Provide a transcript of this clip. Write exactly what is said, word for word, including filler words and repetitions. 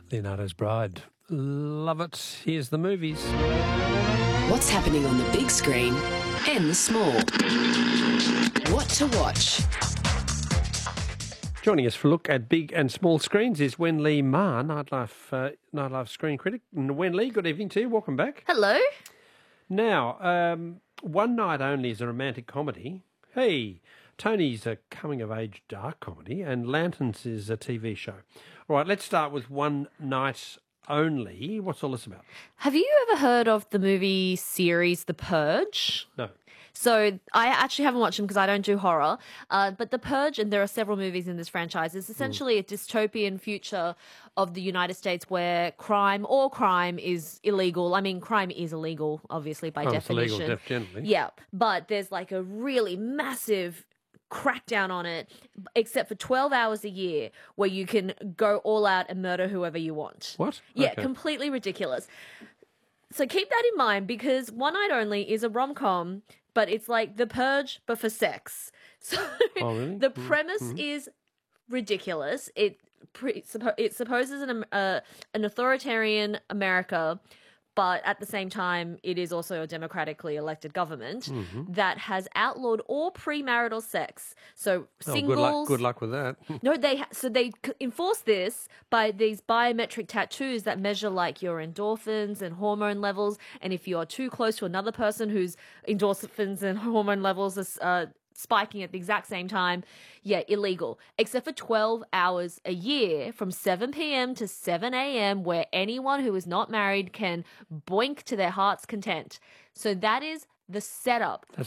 Leonardo's Bride. Love it. Here's the movies. What's happening on the big screen and the small? What to watch? Joining us for a look at big and small screens is Wen Lee Ma, Nightlife, uh, Nightlife screen critic. And Wen Lee, good evening to you. Welcome back. Hello. Now, um, One Night Only is a romantic comedy. Hey, Tony's a coming-of-age dark comedy, and Lanterns is a T V show. All right, let's start with One Night Only. What's all this about? Have you ever heard of the movie series The Purge? No. So I actually haven't watched them because I don't do horror. Uh, but The Purge, and there are several movies in this franchise, is essentially mm. a dystopian future of the United States where crime, all crime, is illegal. I mean, crime is illegal, obviously, by oh, definition. It's illegal, generally. Yeah, but there's like a really massive crackdown on it, except for twelve hours a year where you can go all out and murder whoever you want. What? Yeah, okay. Completely ridiculous. So keep that in mind, because One Night Only is a rom-com, but it's like The Purge, but for sex. So oh, really? the premise mm-hmm. is ridiculous. It pre- suppo- it supposes an uh, an authoritarian America, but at the same time, it is also a democratically elected government mm-hmm. that has outlawed all premarital sex. So singles. Oh, good luck, good luck with that. no, they ha- so they enforce this by these biometric tattoos that measure like your endorphins and hormone levels. And if you are too close to another person whose endorphins and hormone levels are uh, spiking at the exact same time, yeah, illegal. Except for twelve hours a year from seven p.m. to seven a.m. where anyone who is not married can boink to their heart's content. So that is the setup. That's